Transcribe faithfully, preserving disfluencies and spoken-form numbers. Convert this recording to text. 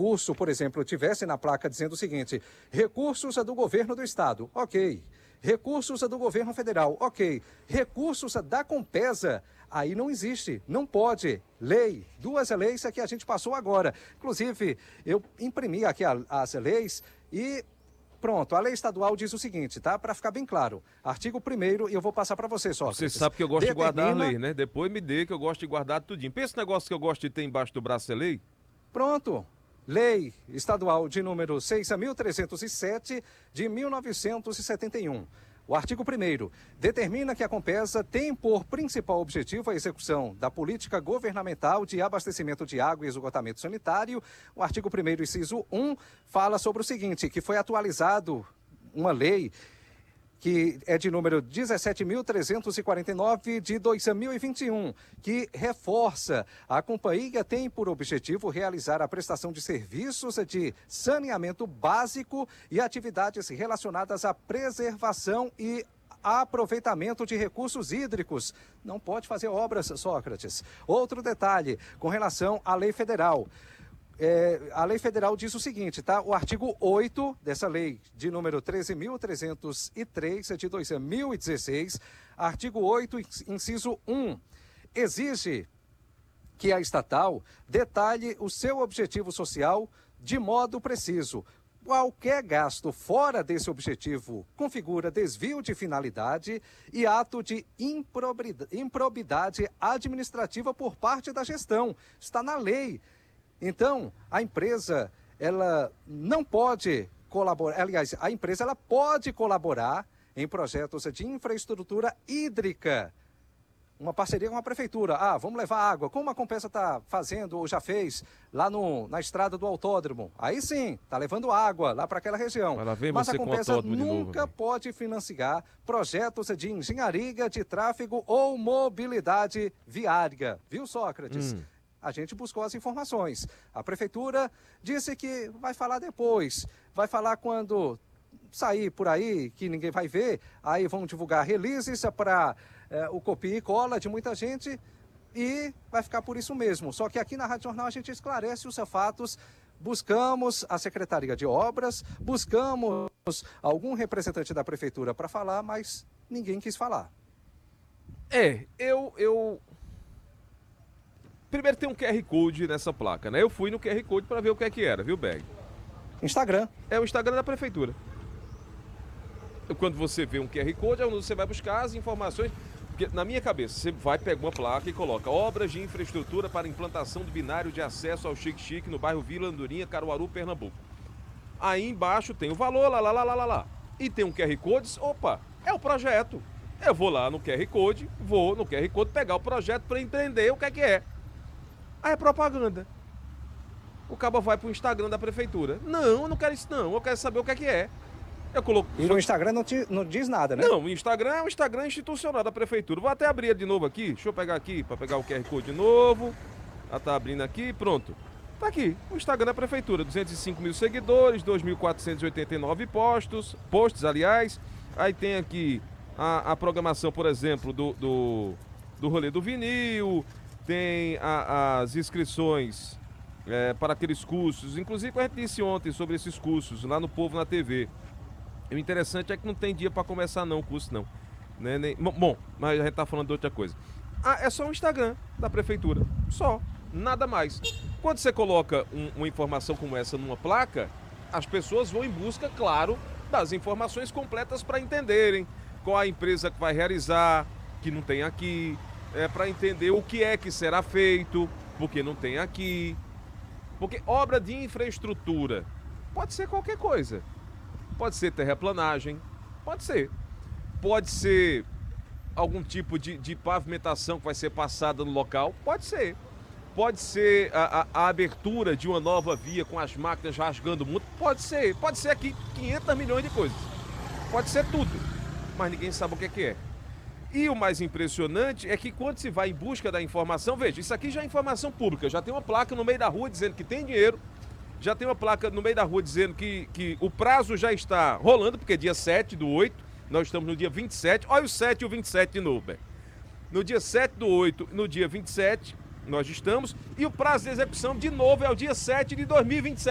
recurso, por exemplo, tivesse na placa dizendo o seguinte: recursos do governo do estado, ok. Recursos do governo federal, ok. Recursos da Compesa, aí não existe, não pode. Lei, duas leis que a gente passou agora. Inclusive, eu imprimi aqui as leis e pronto, a lei estadual diz o seguinte, tá? Para ficar bem claro. Artigo primeiro, e eu vou passar para você, só. Você sabe que eu gosto Determina... de guardar a lei, né? Depois me dê que eu gosto de guardar tudinho. Pensa esse negócio que eu gosto de ter embaixo do braço, é lei? Pronto. Lei estadual de número seis mil trezentos e sete, de mil novecentos e setenta e um. O artigo primeiro determina que a Compesa tem por principal objetivo a execução da política governamental de abastecimento de água e esgotamento sanitário. O artigo primeiro, inciso um, fala sobre o seguinte, que foi atualizado uma lei que é de número dezessete mil trezentos e quarenta e nove, de dois mil e vinte e um, que reforça: a companhia tem por objetivo realizar a prestação de serviços de saneamento básico e atividades relacionadas à preservação e aproveitamento de recursos hídricos. Não pode fazer obras, Sócrates. Outro detalhe, com relação à lei federal. É, a lei federal diz o seguinte, tá? O artigo oito dessa lei, de número treze mil trezentos e três, de dois mil e dezesseis, artigo oito, inciso um, exige que a estatal detalhe o seu objetivo social de modo preciso. Qualquer gasto fora desse objetivo configura desvio de finalidade e ato de improbidade administrativa por parte da gestão. Está na lei. Então, a empresa, ela não pode colaborar, aliás, a empresa ela pode colaborar em projetos de infraestrutura hídrica. Uma parceria com a prefeitura. Ah, vamos levar água, como a Compesa está fazendo ou já fez lá no, na estrada do autódromo. Aí sim, está levando água lá para aquela região. Mas a Compesa nunca pode financiar projetos de engenharia, de tráfego ou mobilidade viária. Viu, Sócrates? Hum. A gente buscou as informações. A prefeitura disse que vai falar depois. Vai falar quando sair por aí, que ninguém vai ver. Aí vão divulgar releases para é, o copia e cola de muita gente. E vai ficar por isso mesmo. Só que aqui na Rádio Jornal a gente esclarece os fatos. Buscamos a Secretaria de Obras, buscamos algum representante da prefeitura para falar, mas ninguém quis falar. É, eu... eu... Primeiro tem um Q R Code nessa placa, né? Eu fui no Q R Code para ver o que é que era, viu, Berg? Instagram. É o Instagram da prefeitura. Quando você vê um Q R Code, é onde você vai buscar as informações. Porque na minha cabeça, você vai pegar uma placa e coloca: obras de infraestrutura para implantação do binário de acesso ao Xique-Xique no bairro Vila Andorinha, Caruaru, Pernambuco. Aí embaixo tem o valor, lá, lá, lá, lá, lá, lá. E tem um Q R Code, opa, é o projeto. Eu vou lá no Q R Code, vou no Q R Code pegar o projeto para entender o que é que é. Aí é propaganda. O cabo vai pro Instagram da prefeitura. Não, eu não quero isso não, eu quero saber o que é que é. Eu coloco... E no Instagram não, te, não diz nada, né? Não, o Instagram é o Instagram institucional da prefeitura. Vou até abrir ele de novo aqui. Deixa eu pegar aqui, para pegar o Q R Code de novo. Já tá abrindo aqui, pronto. Tá aqui, o Instagram da prefeitura. duzentos e cinco mil seguidores, dois mil quatrocentos e oitenta e nove postos, posts, aliás. Aí tem aqui a, a programação, por exemplo, do, do, do rolê do vinil. Tem a, as inscrições é, para aqueles cursos. Inclusive, a gente disse ontem sobre esses cursos, lá no Povo na T V. E o interessante é que não tem dia para começar não o curso, não. Né? Nem... Bom, mas a gente tá falando de outra coisa. Ah, é só o Instagram da prefeitura. Só. Nada mais. Quando você coloca um, uma informação como essa numa placa, as pessoas vão em busca, claro, das informações completas para entenderem qual a empresa que vai realizar, que não tem aqui. É para entender o que é que será feito, porque não tem aqui. Porque obra de infraestrutura pode ser qualquer coisa. Pode ser terraplanagem, pode ser. Pode ser algum tipo de, de pavimentação que vai ser passada no local, pode ser. Pode ser a, a, a abertura de uma nova via com as máquinas rasgando muito, pode ser. Pode ser aqui quinhentos milhões de coisas. Pode ser tudo, mas ninguém sabe o que é que é. E o mais impressionante é que quando se vai em busca da informação, veja, isso aqui já é informação pública, já tem uma placa no meio da rua dizendo que tem dinheiro, já tem uma placa no meio da rua dizendo que, que o prazo já está rolando, porque é dia sete do oito, nós estamos no dia vinte e sete, olha o sete e o vinte e sete de novo, Beto. No dia sete do oito, no dia vinte e sete, nós estamos, e o prazo de execução de novo é o dia sete de dois mil e vinte e sete.